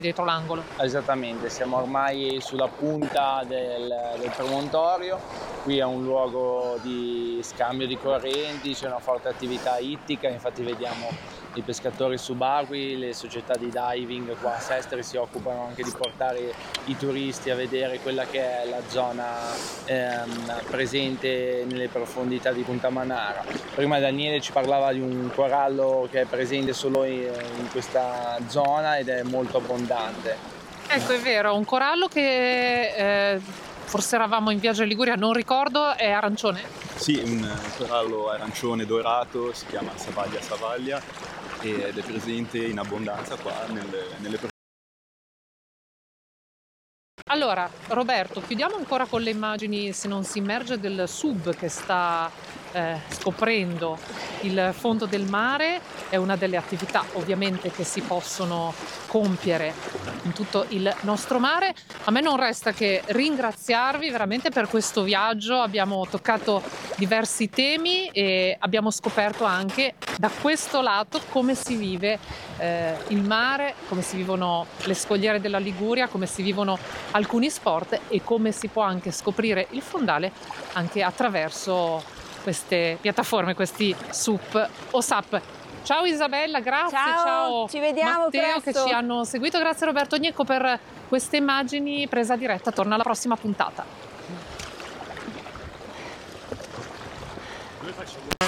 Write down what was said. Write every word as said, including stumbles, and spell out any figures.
dietro l'angolo. Esattamente, siamo ormai sulla punta del, del promontorio, qui è un luogo di scambio di correnti, c'è una forte attività ittica, infatti vediamo i pescatori subacquei, le società di diving qua a Sestri si occupano anche di portare i turisti a vedere quella che è la zona ehm, presente nelle profondità di Punta Manara. Prima Daniele ci parlava di un corallo che è presente solo in, in questa zona ed è molto abbondante. Ecco, è vero, un corallo che eh, forse eravamo in viaggio in Liguria, non ricordo, è arancione? Sì, un corallo arancione dorato, si chiama Savaglia savaglia ed è presente in abbondanza qua nelle, nelle Allora, Roberto, chiudiamo ancora con le immagini, se non si immerge, del sub che sta eh, scoprendo il fondo del mare. È una delle attività ovviamente che si possono compiere in tutto il nostro mare. A me non resta che ringraziarvi veramente per questo viaggio. Abbiamo toccato diversi temi e abbiamo scoperto anche da questo lato come si vive eh, il mare, come si vivono le scogliere della Liguria, come si vivono alcuni sport e come si può anche scoprire il fondale anche attraverso queste piattaforme, questi S U P o S A P. Ciao Isabella, grazie, ciao, ciao ci vediamo Matteo presto. che ci hanno seguito, grazie Roberto Gnecco per queste immagini presa diretta, torna alla prossima puntata.